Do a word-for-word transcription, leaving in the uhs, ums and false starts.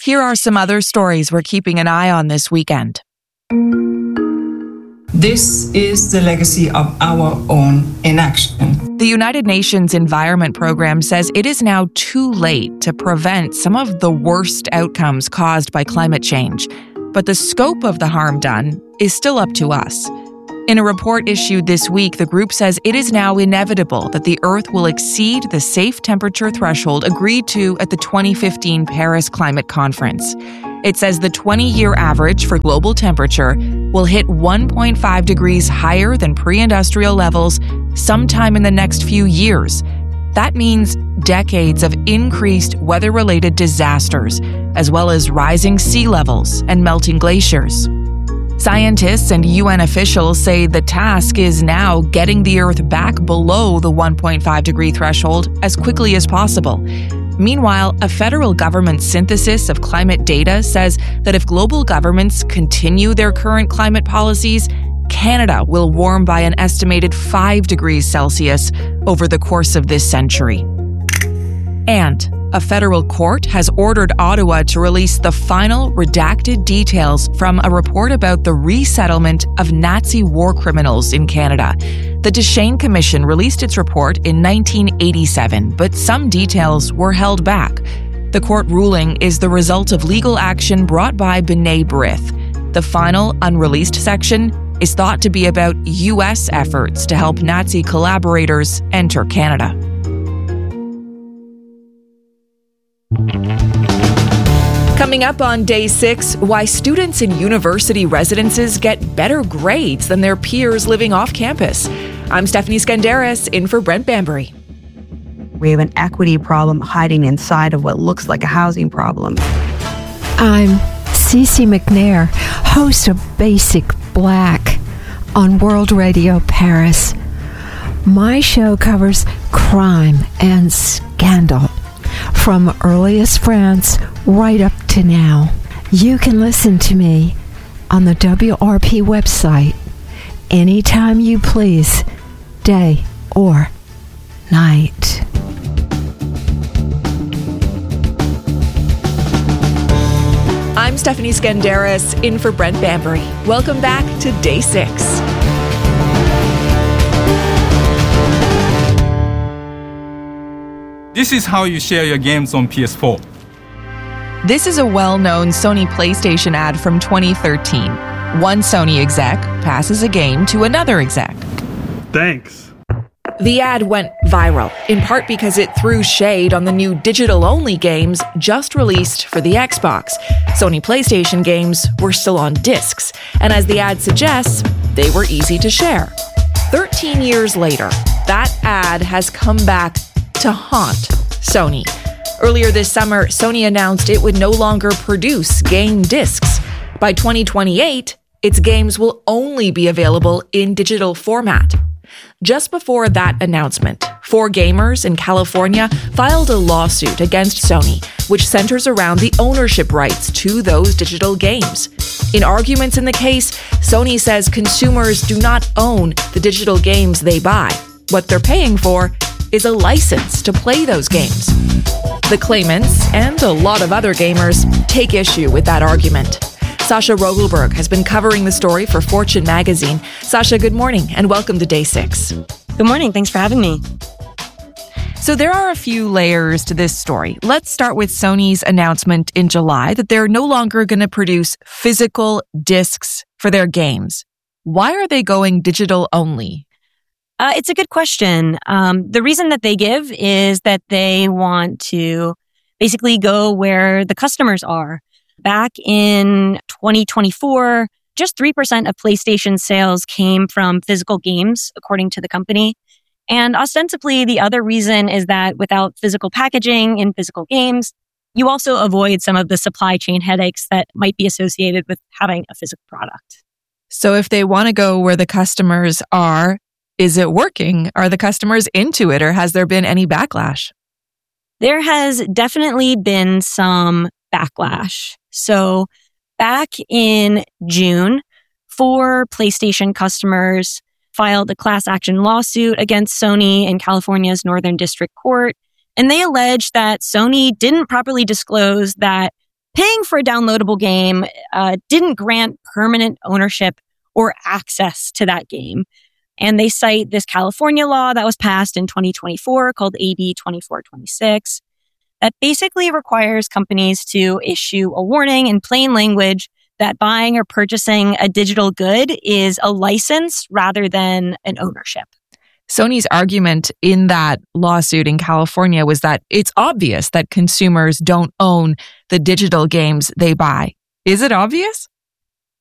Here are some other stories we're keeping an eye on this weekend. This is the legacy of our own inaction. The United Nations Environment Program says it is now too late to prevent some of the worst outcomes caused by climate change. But the scope of the harm done is still up to us. In a report issued this week, the group says it is now inevitable that the Earth will exceed the safe temperature threshold agreed to at the twenty fifteen Paris Climate Conference. It says the twenty-year average for global temperature will hit one point five degrees higher than pre-industrial levels sometime in the next few years. That means decades of increased weather-related disasters, as well as rising sea levels and melting glaciers. Scientists and U N officials say the task is now getting the Earth back below the one point five degree threshold as quickly as possible. Meanwhile, a federal government synthesis of climate data says that if global governments continue their current climate policies, Canada will warm by an estimated five degrees Celsius over the course of this century. And a federal court has ordered Ottawa to release the final redacted details from a report about the resettlement of Nazi war criminals in Canada. The Deschênes Commission released its report in nineteen eighty-seven, but some details were held back. The court ruling is the result of legal action brought by B'nai B'rith. The final unreleased section is thought to be about U S efforts to help Nazi collaborators enter Canada. Coming up on day six, why students in university residences get better grades than their peers living off campus. I'm Stephanie Skandaris, in for Brent Bambury. We have an equity problem hiding inside of what looks like a housing problem. I'm Cece McNair, host of Basic Black on World Radio Paris. My show covers crime and scandal from earliest France right up to now. You can listen to me on the W R P website anytime you please, day or night. I'm Stephanie Skandaris, in for Brent Bambury. Welcome back to day six. This is how you share your games on P S four. This is a well-known Sony PlayStation ad from twenty thirteen. One Sony exec passes a game to another exec. Thanks. The ad went viral, in part because it threw shade on the new digital-only games just released for the Xbox. Sony PlayStation games were still on discs, and as the ad suggests, they were easy to share. Thirteen years later, that ad has come back to haunt Sony. Earlier this summer, Sony announced it would no longer produce game discs. By twenty twenty-eight, its games will only be available in digital format. Just before that announcement, four gamers in California filed a lawsuit against Sony, which centers around the ownership rights to those digital games. In arguments in the case, Sony says consumers do not own the digital games they buy. What they're paying for is a license to play those games. The claimants, and a lot of other gamers, take issue with that argument. Sasha Rogelberg has been covering the story for Fortune magazine. Sasha, good morning, and welcome to Day six. Good morning. Thanks for having me. So there are a few layers to this story. Let's start with Sony's announcement in July that they're no longer going to produce physical discs for their games. Why are they going digital only? Uh, it's a good question. Um, the reason that they give is that they want to basically go where the customers are. Back in twenty twenty-four, just three percent of PlayStation sales came from physical games, according to the company. And ostensibly, the other reason is that without physical packaging in physical games, you also avoid some of the supply chain headaches that might be associated with having a physical product. So if they want to go where the customers are, is it working? Are the customers into it, or has there been any backlash? There has definitely been some backlash. So back in June, four PlayStation customers filed a class action lawsuit against Sony in California's Northern District Court, and they alleged that Sony didn't properly disclose that paying for a downloadable game uh, didn't grant permanent ownership or access to that game. And they cite this California law that was passed in twenty twenty-four called A B twenty-four twenty-six that basically requires companies to issue a warning in plain language that buying or purchasing a digital good is a license rather than an ownership. Sony's argument in that lawsuit in California was that it's obvious that consumers don't own the digital games they buy. Is it obvious?